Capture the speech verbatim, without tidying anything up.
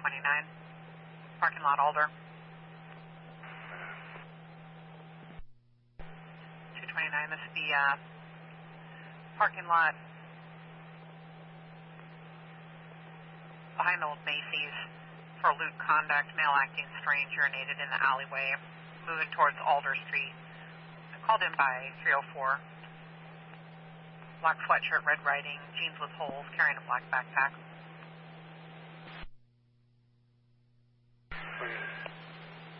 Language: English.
twenty-nine, parking lot Alder. two twenty-nine, this is the uh, parking lot behind Old Macy's for lewd conduct, male acting strange, urinated in the alleyway, moving towards Alder Street. Called in by three oh four. Black sweatshirt, red writing, jeans with holes, carrying a black backpack.